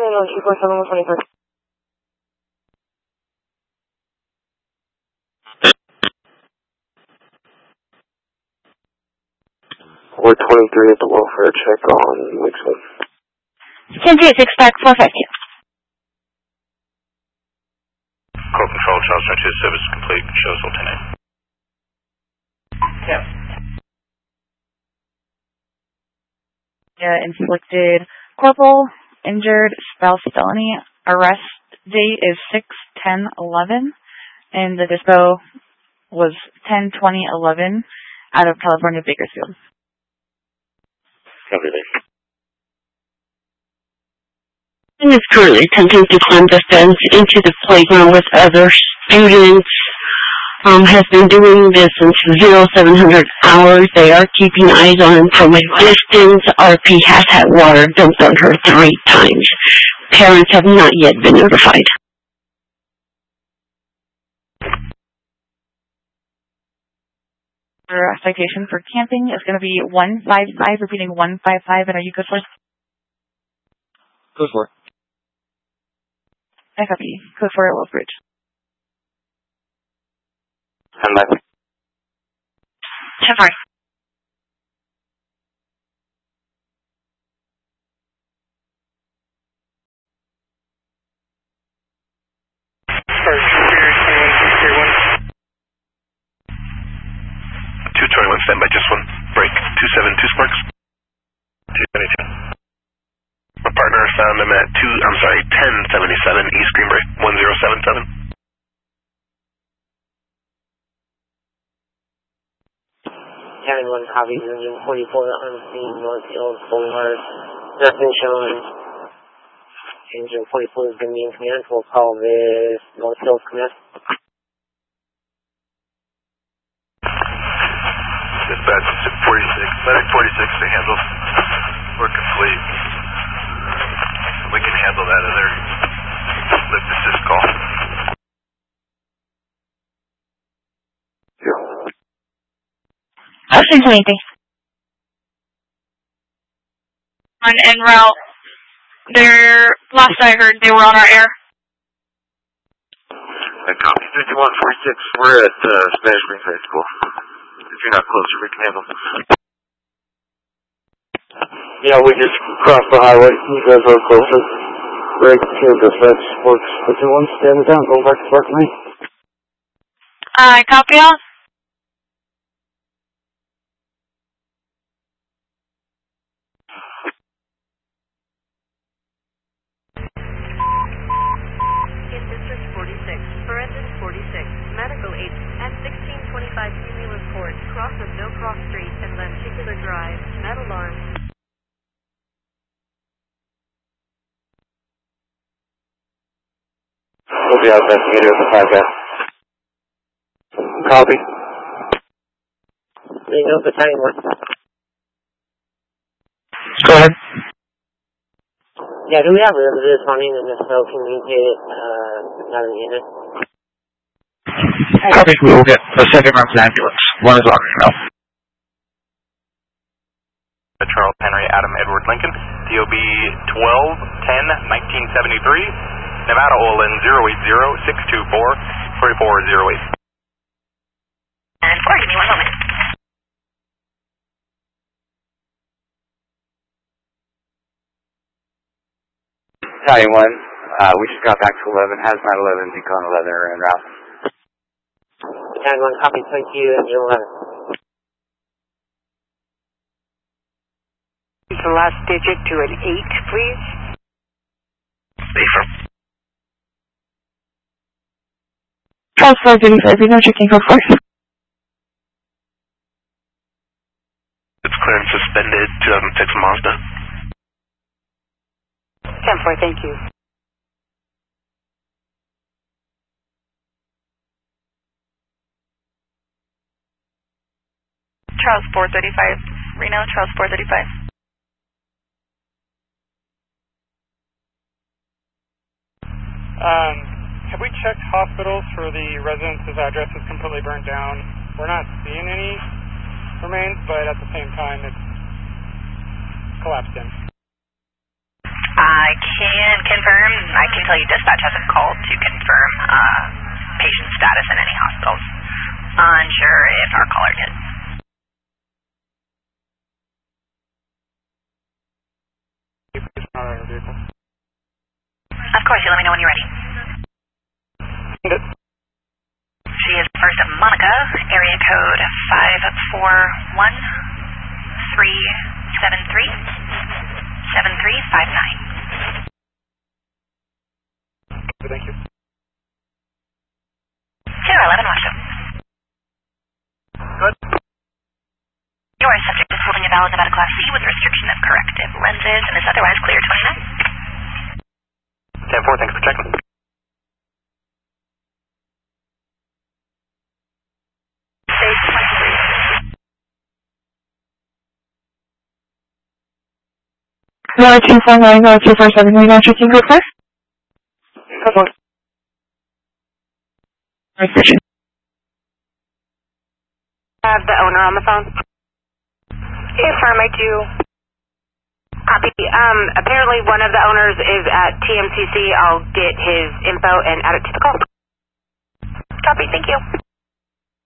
on Eco 7125. We're 23 at the welfare check on Wixwood. 10-6 back 450. Core Control, Charles 22, service complete, shows all 10-8. Yeah. Inflicted corporal, injured, spouse felony. Arrest date is 6/10/11, and the dispo was 10/20/11 out of California, Bakersfield. Copy that. Is currently attempting to climb the fence into the playground with other students. Has been doing this since 0700 hours. They are keeping eyes on him from a distance. RP has had water dumped on her 3 times. Parents have not yet been notified. Your citation for camping is going to be 155, repeating 155, and are you good for it? Good for it. I copy. Code for it, Willsbridge. And that. 10-4. Sorry, 221, stand by, just one break. 272 Sparks. 222. My partner found him at 1077 East Greenbrae, 1077. Cabin 1 copies, engine 44 on scene, North Hills Boulevard. Nothing showing. Engine 44 is going to be in command. We'll call this North Hills Command. Dispatch 46, medic 46 to handle. We're complete. We can handle that other lift assist call. Ocean 23. On en route. Last I heard, they were on our air. Copy. 5146, we're at Spanish Green High School. If you're not closer, we can handle this. Yeah, we just crossed the highway. You guys are closer. Right here, dispatch works. 51, stand down, go back to Spark Lane. Copy out. In District 46, Forensic 46, Medical 8, and 1625 Cumulus Court, cross of No Cross Street and Lenticular Drive, med alarm. We'll be out investigator with the 5 guys. Copy. They know the time work. Go ahead. Yeah, do we have this running and if so, communicate it, not in the unit? Copy. We will get a second round ambulance. One is on email. Charles Henry Adam Edward Lincoln, DOB 12-10-1973, Nevada Olin 080-624-4408. And 4, give me 1 moment. Battalion 1, we just got back to 11, Hazmat 11, Decon 11 are en route. Battalion 1, copy 22 and 11. The last digit to an 8, please. Safer. Charles 435, you know checking for 4. It's clearance suspended, 2006 Mazda. 10-4, thank you. Charles 435. Reno, Charles 435. Have we checked hospitals for the residents whose address is completely burned down? We're not seeing any remains, but at the same time, it's collapsed in. I can confirm. I can tell you dispatch hasn't called to confirm patient status in any hospitals. Unsure if our caller did. Of course, you let me know when you're ready. She is first of Monica, area code 541-373-7359. Thank you. 211, watch them. Good. Your subject is holding a valid Nevada Class C with restriction of corrective lenses and is otherwise clear 29. 10-4, thanks for checking. No, 249, no, 247, we don't checking good first? That's one. Restriction. Have the owner on the phone? Yes, ma'am, I do. Copy. Apparently one of the owners is at TMCC. I'll get his info and add it to the call. Copy, thank you.